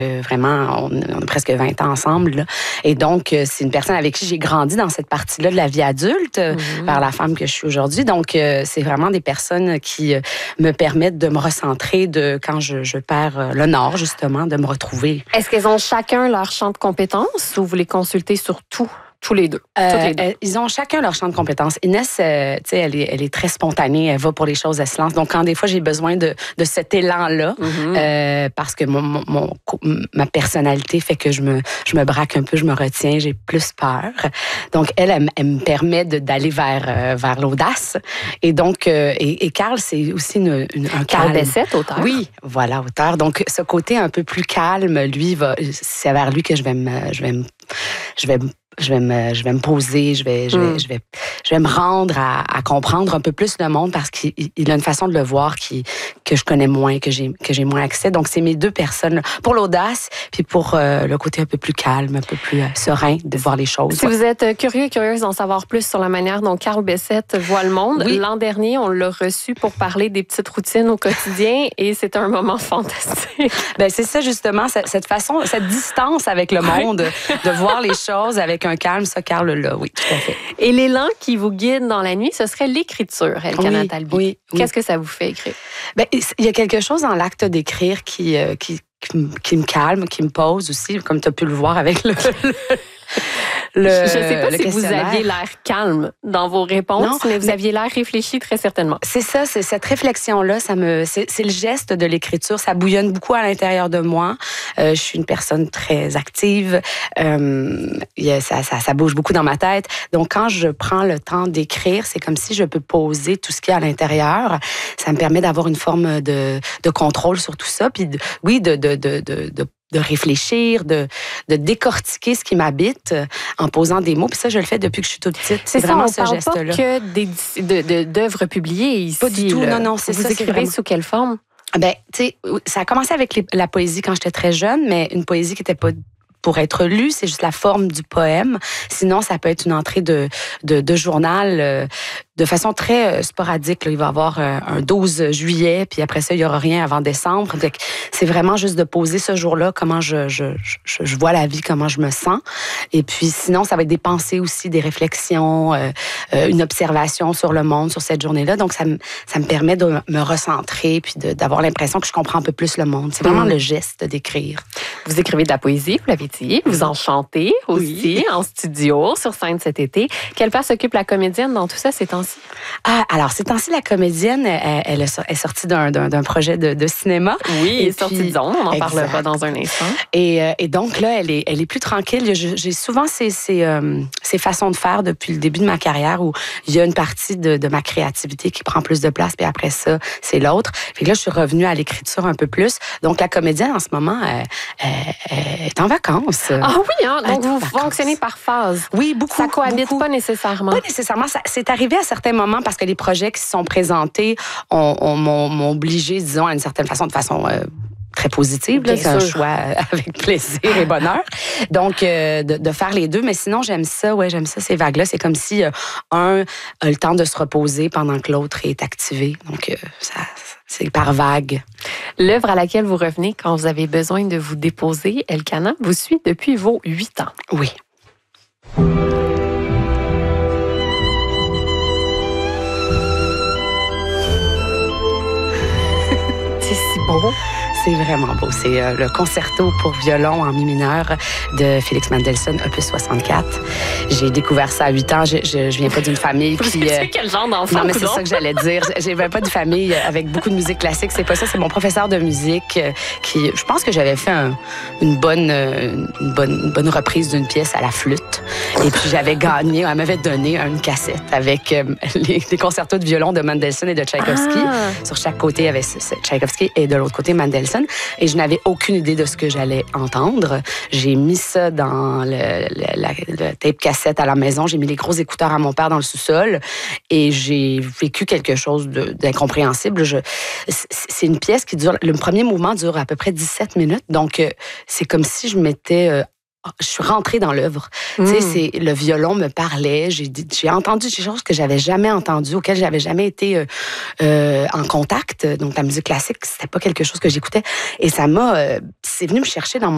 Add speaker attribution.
Speaker 1: Vraiment, on a presque 20 ans ensemble. Là. Et donc, c'est une personne avec qui j'ai grandi dans cette partie-là de la vie adulte, vers la femme que je suis aujourd'hui. Donc, c'est vraiment des personnes qui me permettent de me recentrer quand je perds le nord, justement, de me retrouver.
Speaker 2: Est-ce qu'elles ont chacun leur champ de compétences ou vous les consultez sur tout? Tous les deux.
Speaker 1: Ils ont chacun leur champ de compétences. Inès, elle est très spontanée. Elle va pour les choses, elle se lance. Donc, quand des fois, j'ai besoin de cet élan-là, parce que ma personnalité fait que je me braque un peu, je me retiens, j'ai plus peur. Donc, elle me permet d'aller vers l'audace. Et donc, et Carl, c'est aussi un
Speaker 2: Carl Bessette, auteur.
Speaker 1: Oui, voilà, auteur. Donc, ce côté un peu plus calme, lui, c'est vers lui que je vais me poser, je vais me rendre à comprendre un peu plus le monde parce qu'il a une façon de le voir que je connais moins, que j'ai moins accès. Donc, c'est mes deux personnes pour l'audace puis pour le côté un peu plus calme, un peu plus serein de voir les choses.
Speaker 2: Si vous êtes curieux et curieuse d'en savoir plus sur la manière dont Carl Bessette voit le monde, l'an dernier, on l'a reçu pour parler des petites routines au quotidien et c'est un moment fantastique.
Speaker 1: Ben c'est ça justement, cette façon, cette distance avec le monde, de voir les choses avec un calme, ça, Carl, là, oui, tout à fait.
Speaker 2: Et l'élan qui vous guide dans la nuit, ce serait l'écriture, Elkana Talbi.
Speaker 1: Oui.
Speaker 2: Qu'est-ce que ça vous fait écrire?
Speaker 1: Ben, il y a quelque chose dans l'acte d'écrire qui me calme, qui me pose aussi, comme tu as pu le voir avec je
Speaker 2: sais pas si vous aviez l'air calme dans vos réponses, mais vous aviez l'air réfléchi très certainement.
Speaker 1: C'est ça, c'est cette réflexion-là, c'est le geste de l'écriture, ça bouillonne beaucoup à l'intérieur de moi. Je suis une personne très active, ça bouge beaucoup dans ma tête. Donc, quand je prends le temps d'écrire, c'est comme si je peux poser tout ce qu'il y a à l'intérieur. Ça me permet d'avoir une forme de contrôle sur tout ça, puis de réfléchir, de décortiquer ce qui m'habite en posant des mots. Puis ça, je le fais depuis que je suis toute petite.
Speaker 2: C'est
Speaker 1: vraiment
Speaker 2: ça, on
Speaker 1: ce geste-là.
Speaker 2: Pas que d'œuvres publiées ici.
Speaker 1: Pas du tout, non, c'est ça.
Speaker 2: Vous écrivez sous quelle forme?
Speaker 1: Ben, tu sais, ça a commencé avec la poésie quand j'étais très jeune, mais une poésie qui n'était pas pour être lue, c'est juste la forme du poème. Sinon, ça peut être une entrée de journal de façon très sporadique. Là. Il va y avoir un 12 juillet, puis après ça, il n'y aura rien avant décembre. Donc, c'est vraiment juste de poser ce jour-là, comment je vois la vie, comment je me sens. Et puis sinon, ça va être des pensées aussi, des réflexions, une observation sur le monde, sur cette journée-là. Donc, ça me permet de me recentrer, puis d'avoir l'impression que je comprends un peu plus le monde. C'est vraiment le geste d'écrire.
Speaker 2: Vous écrivez de la poésie, vous l'avez dit. Vous en chantez aussi en studio, sur scène cet été. Quelle place occupe la comédienne dans tout ça ces temps-ci?
Speaker 1: Alors, ces temps-ci, la comédienne, elle est sortie d'un projet de cinéma.
Speaker 2: Oui, elle est sortie de zone, on en parlera dans un instant.
Speaker 1: Et donc là, elle est plus tranquille. J'ai souvent ces façons de faire depuis le début de ma carrière où il y a une partie de ma créativité qui prend plus de place, puis après ça, c'est l'autre. Puis là, je suis revenue à l'écriture un peu plus. Donc, la comédienne, en ce moment, est en vacances.
Speaker 2: Ah oui, hein? Donc vous fonctionnez par phase.
Speaker 1: Oui, beaucoup.
Speaker 2: Ça cohabite pas nécessairement.
Speaker 1: Pas nécessairement. C'est arrivé à certains moments parce que les projets qui se sont présentés m'ont obligé, disons, à une certaine façon, de façon très positive. C'est un choix avec plaisir et bonheur. Donc, de faire les deux. Mais sinon, j'aime ça, ces vagues-là. C'est comme si un a le temps de se reposer pendant que l'autre est activé. Donc, c'est par vague.
Speaker 2: L'œuvre à laquelle vous revenez quand vous avez besoin de vous déposer, Elkana, vous suit depuis vos 8 ans.
Speaker 1: Oui.
Speaker 2: C'est si beau.
Speaker 1: C'est vraiment beau. C'est le concerto pour violon en mi mineur de Félix Mendelssohn, opus 64. J'ai découvert ça à 8 ans. Je viens pas d'une famille qui...
Speaker 2: quel genre d'enfant?
Speaker 1: Non, mais c'est ça que j'allais dire. Je viens pas d'une famille avec beaucoup de musique classique. C'est pas ça. C'est mon professeur de musique qui... Je pense que j'avais fait une bonne reprise d'une pièce à la flûte. Et puis j'avais gagné, elle m'avait donné une cassette avec les concertos de violon de Mendelssohn et de Tchaïkovski. Sur chaque côté, il y avait Tchaïkovski et de l'autre côté, Mendelssohn. Et je n'avais aucune idée de ce que j'allais entendre. J'ai mis ça dans le tape cassette à la maison. J'ai mis les gros écouteurs à mon père dans le sous-sol et j'ai vécu quelque chose d'incompréhensible. C'est une pièce qui dure... Le premier mouvement dure à peu près 17 minutes. Donc, c'est comme si je m'étais... je suis rentrée dans l'œuvre. Tu sais, le violon me parlait. J'ai entendu des choses que j'avais jamais entendues, auxquelles j'avais jamais été en contact. Donc, la musique classique, c'était pas quelque chose que j'écoutais. Et ça c'est venu me chercher dans